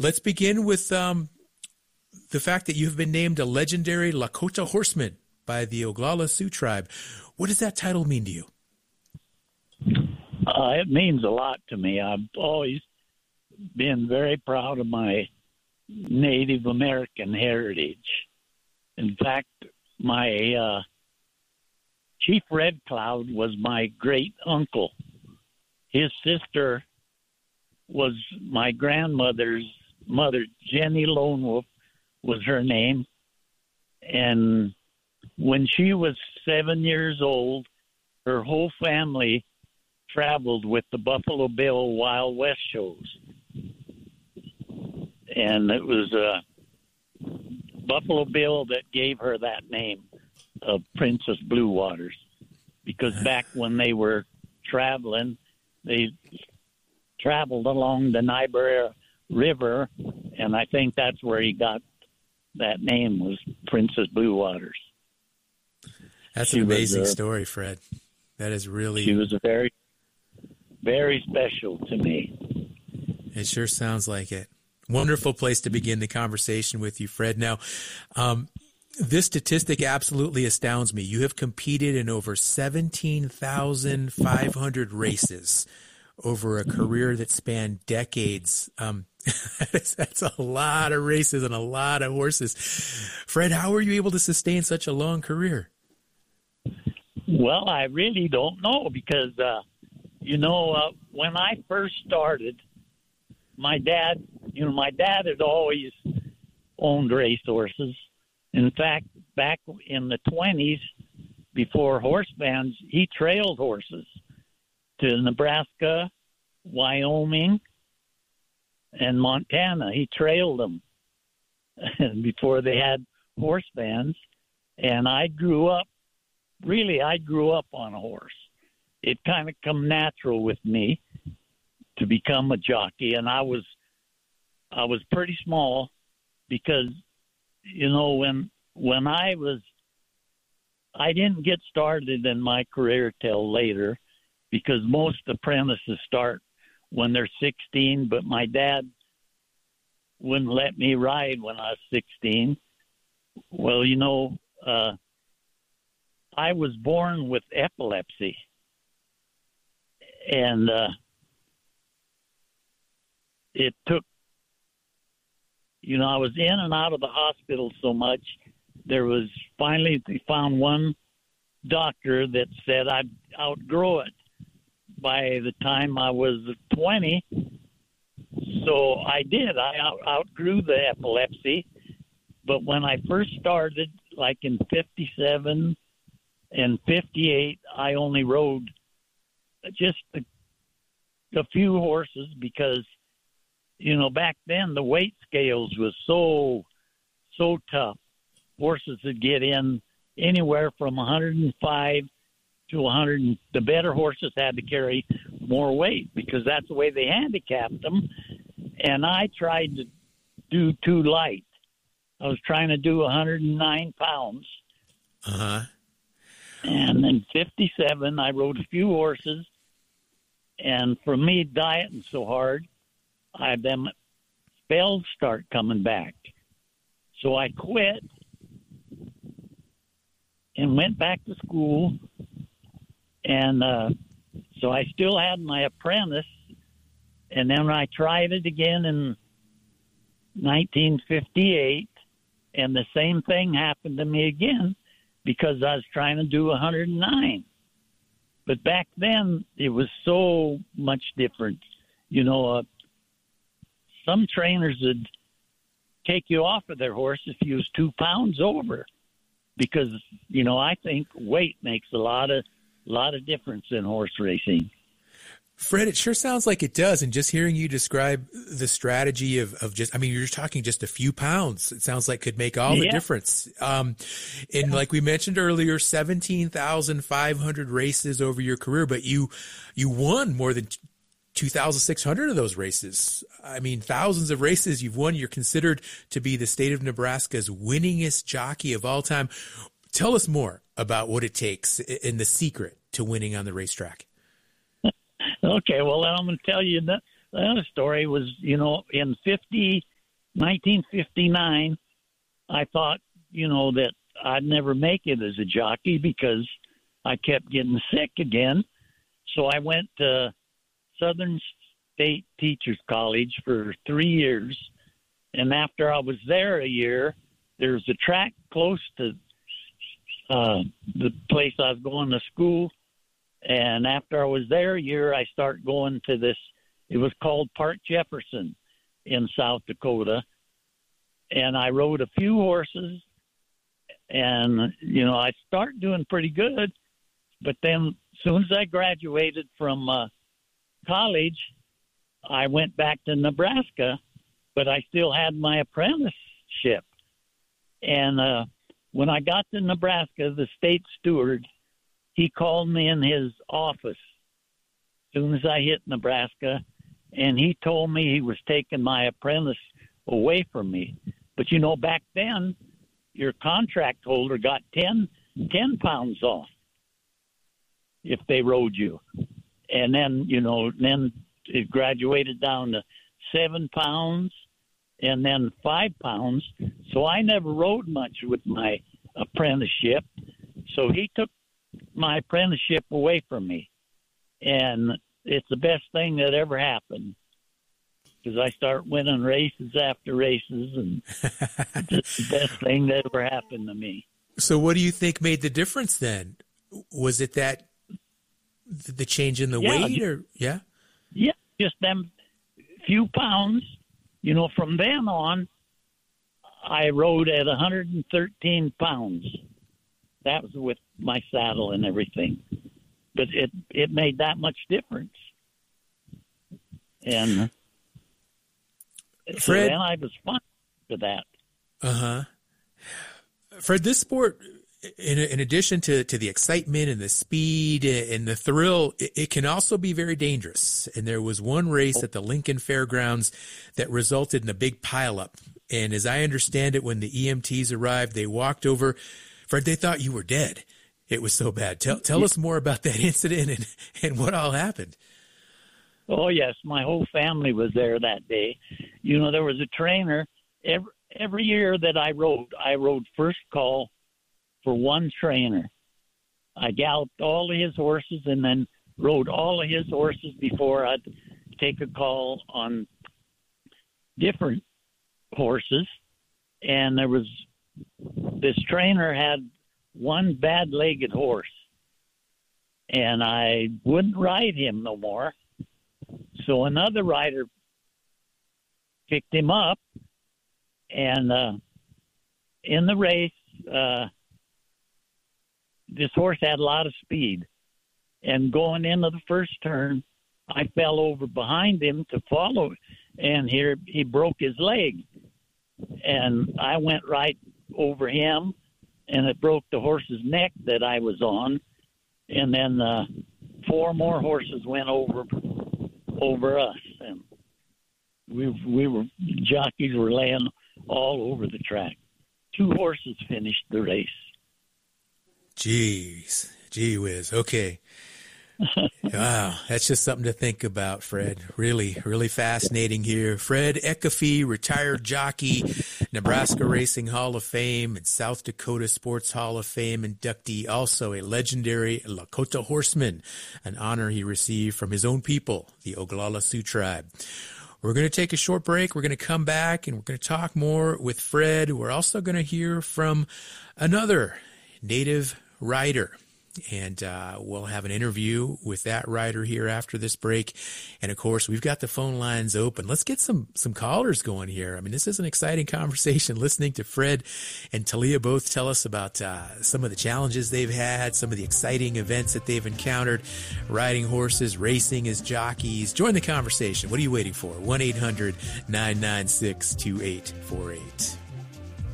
let's begin with the fact that you've been named a legendary Lakota horseman by the Oglala Sioux tribe. What does that title mean to you? It means a lot to me. I've always been very proud of my Native American heritage. In fact, my Chief Red Cloud was my great uncle. His sister was my grandmother's mother. Jenny Lone Wolf was her name. And when she was 7 years old, her whole family traveled with the Buffalo Bill Wild West shows. And it was Buffalo Bill that gave her that name of Princess Blue Waters. Because back when they were traveling, they traveled along the Niobrara River, and I think that's where he got that name, was Princess Blue Waters. That's an amazing story, Fred. That is really... She was a very, very special to me. It sure sounds like it. Wonderful place to begin the conversation with you, Fred. Now, this statistic absolutely astounds me. You have competed in over 17,500 races over a career that spanned decades. That's a lot of races and a lot of horses. Fred, how were you able to sustain such a long career? Well, I really don't know because, when I first started, my dad had always owned racehorses. In fact, back in the 20s, before horse bans, he trailed horses to Nebraska, Wyoming, and Montana. He trailed them before they had horse bans. And I grew up on a horse. It kind of come natural with me to become a jockey. And I was pretty small because, when I didn't get started in my career till later, because most apprentices start when they're 16, but my dad wouldn't let me ride when I was 16. Well, I was born with epilepsy, and it took, I was in and out of the hospital so much. They found one doctor that said I'd outgrow it by the time I was 20. So I did. I outgrew the epilepsy. But when I first started, like in 57 and 58, I only rode just a few horses because, back then the weight scales was so tough. Horses would get in anywhere from 105 to 100. The better horses had to carry more weight because that's the way they handicapped them. And I tried to do too light. I was trying to do 109 pounds. Uh-huh. And in 57, I rode a few horses. And for me, dieting so hard, them spells start coming back. So I quit and went back to school. And so I still had my apprentice. And then I tried it again in 1958. And the same thing happened to me again because I was trying to do 109. But back then, it was so much different. Some trainers would take you off of their horse if you was 2 pounds over because, I think weight makes a lot of difference in horse racing. Fred, it sure sounds like it does. And just hearing you describe the strategy of you're talking just a few pounds. It sounds like could make all the difference. Like we mentioned earlier, 17,500 races over your career, but you won more than 2,600 of those races. I mean, thousands of races you've won. You're considered to be the state of Nebraska's winningest jockey of all time. Tell us more about what it takes and the secret to winning on the racetrack. Okay, well, I'm going to tell you the other story was, in 58, 1959, I thought, that I'd never make it as a jockey because I kept getting sick again. So I went to Southern State Teachers College for 3 years. And after I was there a year, there's a track close to the place I was going to school. And after I was there a year, I started going to this. It was called Park Jefferson in South Dakota. And I rode a few horses. And, I started doing pretty good. But then as soon as I graduated from college, I went back to Nebraska, but I still had my apprenticeship. And when I got to Nebraska, the state steward, he called me in his office as soon as I hit Nebraska, and he told me he was taking my apprentice away from me. But, back then, your contract holder got 10 pounds off if they rode you. And then, then it graduated down to 7 pounds and then 5 pounds. So I never rode much with my apprenticeship. So he took my apprenticeship away from me. And it's the best thing that ever happened because I start winning races after races, and it's the best thing that ever happened to me. So what do you think made the difference then? Was it that the change in the weight or Yeah, just them few pounds. From then on, I rode at 113 pounds. That was with my saddle and everything. But it made that much difference. And Fred, so then I was fun for that. Uh-huh. Fred, this sport, in addition to the excitement and the speed and the thrill, it can also be very dangerous. And there was one race at the Lincoln Fairgrounds that resulted in a big pileup. And as I understand it, when the EMTs arrived, they walked over. Fred, they thought you were dead. It was so bad. Tell us more about that incident and what all happened. Oh, yes. My whole family was there that day. There was a trainer. Every year that I rode first call for one trainer. I galloped all of his horses and then rode all of his horses before I'd take a call on different horses. And there was this trainer had one bad-legged horse, and I wouldn't ride him no more. So another rider picked him up, and in the race, this horse had a lot of speed. And going into the first turn, I fell over behind him to follow, and here he broke his leg. And I went right over him, and it broke the horse's neck that I was on. And then 4 more horses went over us, and jockeys were laying all over the track. 2 horses finished the race. Gee whiz. Okay. Wow, that's just something to think about, Fred. Really, really fascinating here. Fred Eckefe, retired jockey, Nebraska Racing Hall of Fame and South Dakota Sports Hall of Fame inductee, also a legendary Lakota horseman, an honor he received from his own people, the Oglala Sioux tribe. We're going to take a short break. We're going to come back and we're going to talk more with Fred. We're also going to hear from another native rider. And we'll have an interview with that rider here after this break. And, of course, we've got the phone lines open. Let's get some callers going here. I mean, this is an exciting conversation, listening to Fred and Talia both tell us about some of the challenges they've had, some of the exciting events that they've encountered, riding horses, racing as jockeys. Join the conversation. What are you waiting for? 1-800-996-2848.